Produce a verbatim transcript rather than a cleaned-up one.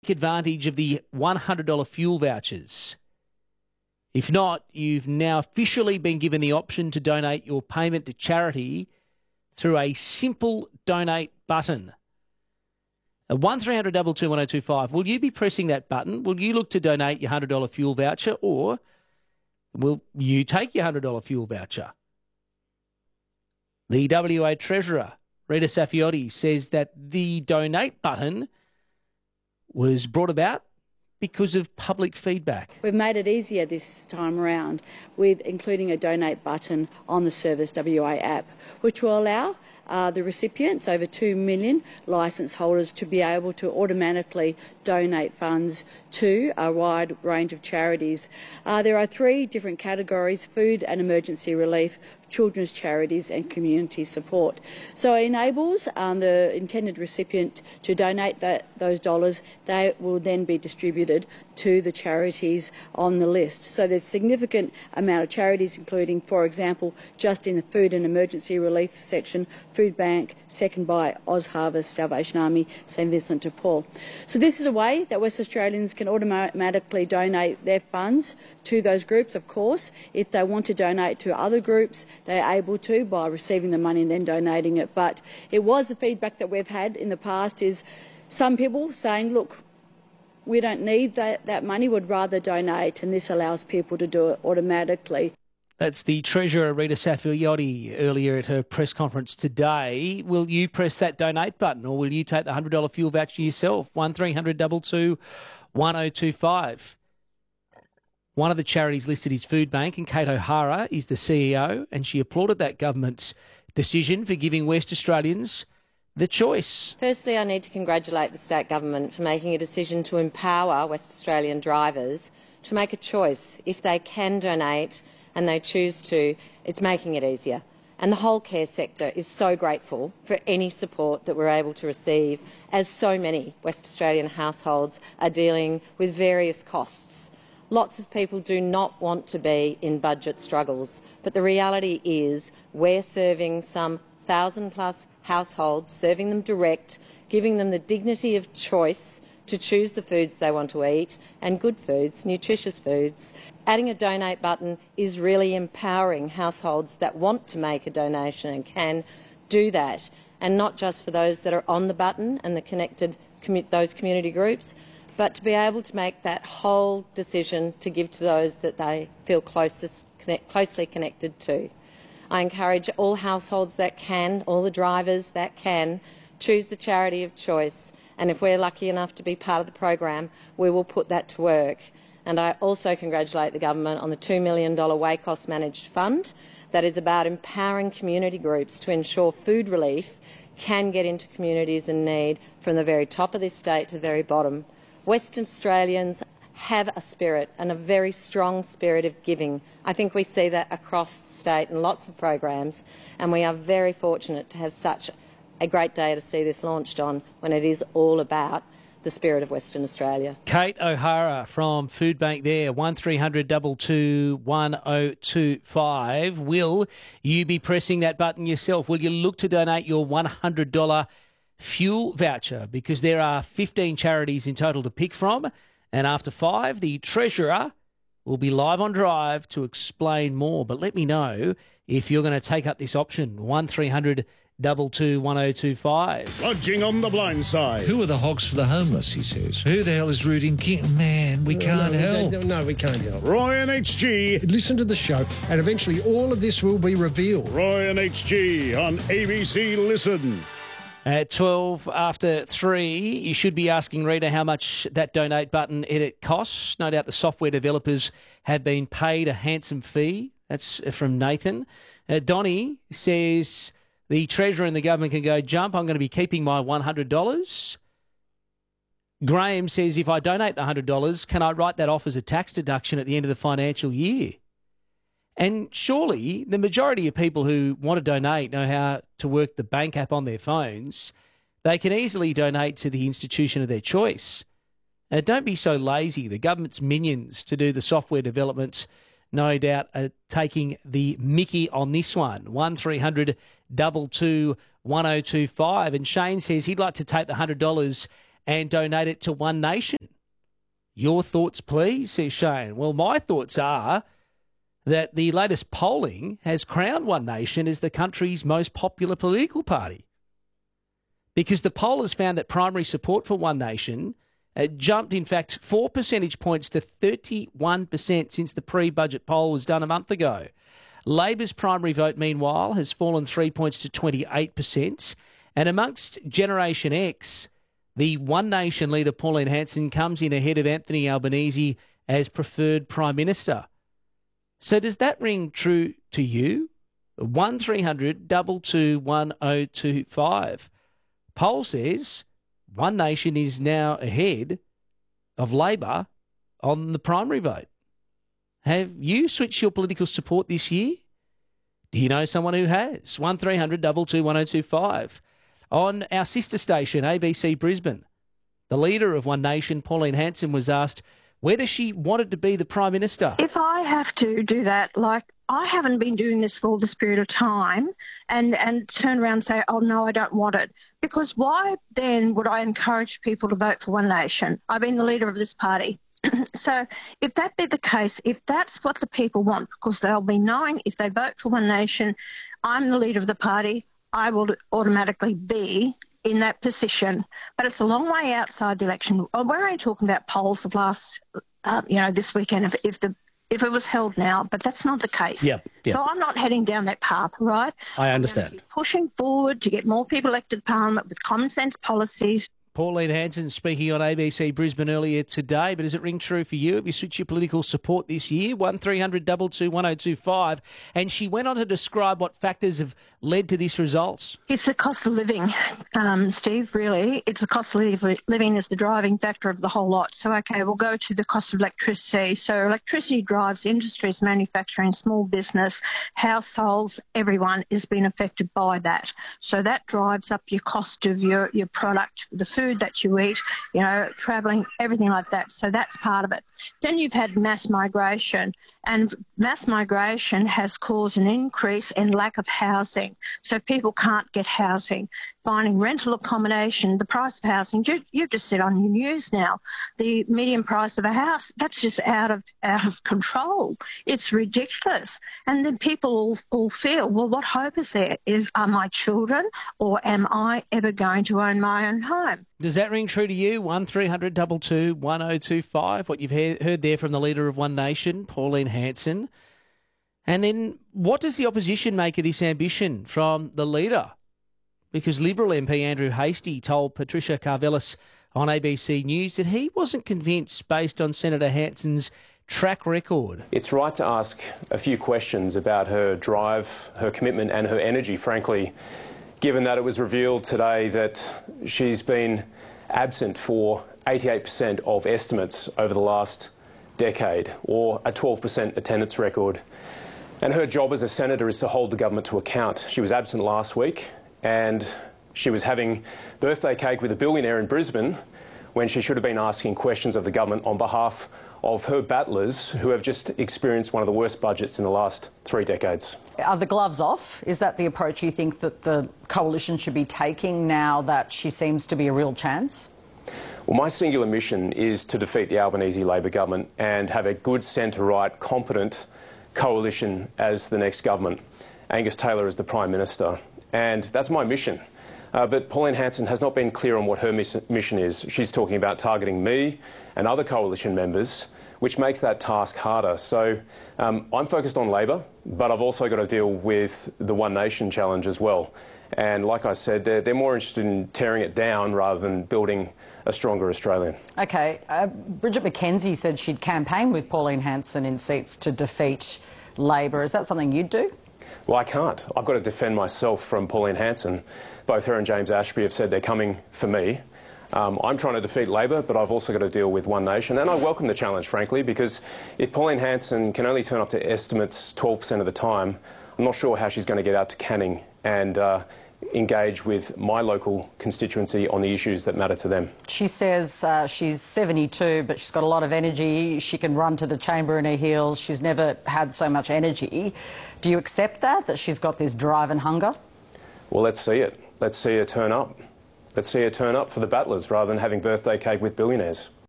Take advantage of the one hundred dollars fuel vouchers. If not, you've now officially been given the option to donate your payment to charity through a simple donate button. At one three hundred two two one oh two five, will you be pressing that button? Will you look to donate your one hundred dollars fuel voucher, or will you take your one hundred dollars fuel voucher? The W A Treasurer, Rita Saffioti, says that the donate button was brought about because of public feedback. We've made it easier this time around with including a donate button on the Service W A app, which will allow uh, the recipients, over two million licence holders, to be able to automatically donate funds to a wide range of charities. Uh, there are three different categories: food and emergency relief, children's charities and community support. So it enables um, the intended recipient to donate that, those dollars. They will then be distributed to the charities on the list. So there's a significant amount of charities, including, for example, just in the food and emergency relief section, Food Bank, Second Bite, Oz Harvest, Salvation Army, St Vincent de Paul. So this is a way that West Australians can automatically donate their funds to those groups. Of course, if they want to donate to other groups, they're able to by receiving the money and then donating it. But it was the feedback that we've had in the past is some people saying, look, we don't need that, that money, would rather donate, and this allows people to do it automatically. That's the Treasurer, Rita Saffioti, earlier at her press conference today. Will you press that donate button, or will you take the one hundred dollars fuel voucher yourself? one three hundred two two one oh two five. One of the charities listed is Food Bank, and Kate O'Hara is the C E O, and she applauded that government's decision for giving West Australians the choice. Firstly, I need to congratulate the state government for making a decision to empower West Australian drivers to make a choice. If they can donate and they choose to, it's making it easier. And the whole care sector is so grateful for any support that we're able to receive, as so many West Australian households are dealing with various costs. Lots of people do not want to be in budget struggles, but the reality is we're serving some thousand plus households, serving them direct, giving them the dignity of choice to choose the foods they want to eat, and good foods, nutritious foods. Adding a donate button is really empowering households that want to make a donation and can do that, and not just for those that are on the button and the connected commu- those community groups, but to be able to make that whole decision to give to those that they feel closest, connect, closely connected to. I encourage all households that can, all the drivers that can, choose the charity of choice. And if we're lucky enough to be part of the program, we will put that to work. And I also congratulate the government on the two million dollars WACOS managed fund that is about empowering community groups to ensure food relief can get into communities in need from the very top of this state to the very bottom. Western Australians have a spirit, and a very strong spirit of giving. I think we see that across the state in lots of programs, and we are very fortunate to have such a great day to see this launched on, when it is all about the spirit of Western Australia. Kate O'Hara from Food Bank there, one three hundred two two one oh two five. Will you be pressing that button yourself? Will you look to donate your one hundred dollars fuel voucher? Because there are fifteen charities in total to pick from, and after five, the Treasurer will be live on Drive to explain more. But let me know if you're going to take up this option, one three hundred two two one oh two five. Lodging on the blind side. Who are the hogs for the homeless, he says. Who the hell is rooting King? Man, we can't no, help. No, no, we can't help. Roy and H G. Listen to the show, and eventually all of this will be revealed. Roy and H G on A B C Listen. At twelve after three, you should be asking Rita how much that donate button edit costs. No doubt the software developers have been paid a handsome fee. That's from Nathan. Uh, Donnie says the Treasurer and the government can go, jump, I'm going to be keeping my one hundred dollars. Graham says, if I donate the one hundred dollars, can I write that off as a tax deduction at the end of the financial year? And surely the majority of people who want to donate know how to work the bank app on their phones. They can easily donate to the institution of their choice. Now, don't be so lazy. The government's minions to do the software development, no doubt, are taking the mickey on this one. one three hundred two two one oh two five. And Shane says he'd like to take the one hundred dollars and donate it to One Nation. Your thoughts, please, says Shane. Well, my thoughts are that the latest polling has crowned One Nation as the country's most popular political party, because the poll has found that primary support for One Nation uh, jumped, in fact, four percentage points to thirty-one percent since the pre-budget poll was done a month ago. Labor's primary vote, meanwhile, has fallen three points to twenty-eight percent. And amongst Generation X, the One Nation leader, Pauline Hanson, comes in ahead of Anthony Albanese as preferred Prime Minister. So does that ring true to you? one three hundred two two one oh two five. Poll says One Nation is now ahead of Labor on the primary vote. Have you switched your political support this year? Do you know someone who has? one three hundred two two one oh two five. On our sister station, A B C Brisbane, the leader of One Nation, Pauline Hanson, was asked whether she wanted to be the Prime Minister. If I have to do that, like I haven't been doing this for all this period of time and, and turn around and say, oh, no, I don't want it. Because why then would I encourage people to vote for One Nation? I've been the leader of this party. So if that be the case, if that's what the people want, because they'll be knowing if they vote for One Nation, I'm the leader of the party, I will automatically be in that position. But it's a long way outside the election. We're only talking about polls of last, uh, you know, this weekend, if, if the if it was held now, but that's not the case. Yep, yep. So I'm not heading down that path, right? I understand. I'm pushing forward to get more people elected to Parliament with common sense policies. Pauline Hanson speaking on A B C Brisbane earlier today, but does it ring true for you? Have you switched your political support this year? one three hundred two two one oh two five. And she went on to describe what factors have led to this results. It's the cost of living, um, Steve, really. It's the cost of living is the driving factor of the whole lot. So, OK, we'll go to the cost of electricity. So electricity drives industries, manufacturing, small business, households, everyone is being affected by that. So that drives up your cost of your, your product, the food food that you eat, you know, travelling, everything like that. So that's part of it. Then you've had mass migration, and mass migration has caused an increase in lack of housing. So people can't get housing. Finding rental accommodation, the price of housing, you, you've just said on your news now, the median price of a house, that's just out of out of control. It's ridiculous. And then people all, all feel, well, what hope is there? Is Are my children or am I ever going to own my own home? Does that ring true to you? one three hundred two two one oh two five. What you've he- heard there from the leader of One Nation, Pauline Hanson. And then what does the opposition make of this ambition from the leader? Because Liberal M P Andrew Hastie told Patricia Karvelas on A B C News that he wasn't convinced based on Senator Hanson's track record. It's right to ask a few questions about her drive, her commitment and her energy, frankly, given that it was revealed today that she's been absent for eighty-eight percent of estimates over the last decade, or a twelve percent attendance record. And her job as a senator is to hold the government to account. She was absent last week, and she was having birthday cake with a billionaire in Brisbane when she should have been asking questions of the government on behalf of her battlers who have just experienced one of the worst budgets in the last three decades. Are the gloves off? Is that the approach you think that the coalition should be taking now that she seems to be a real chance? Well, my singular mission is to defeat the Albanese Labor government and have a good centre-right, competent coalition as the next government. Angus Taylor as the Prime Minister. And that's my mission. Uh, but Pauline Hanson has not been clear on what her miss mission is. She's talking about targeting me and other coalition members, which makes that task harder. So um, I'm focused on Labor, but I've also got to deal with the One Nation challenge as well. And like I said, they're, they're more interested in tearing it down rather than building a stronger Australia. OK. Uh, Bridget McKenzie said she'd campaign with Pauline Hanson in seats to defeat Labor. Is that something you'd do? Well, I can't. I've got to defend myself from Pauline Hanson. Both her and James Ashby have said they're coming for me. Um, I'm trying to defeat Labor, but I've also got to deal with One Nation. And I welcome the challenge, frankly, because if Pauline Hanson can only turn up to estimates twelve percent of the time, I'm not sure how she's going to get out to Canning and uh, engage with my local constituency on the issues that matter to them. She says uh, she's seventy-two, but she's got a lot of energy. She can run to the chamber in her heels. She's never had so much energy. Do you accept that, that she's got this drive and hunger? Well, let's see it. Let's see her turn up. Let's see her turn up for the battlers rather than having birthday cake with billionaires.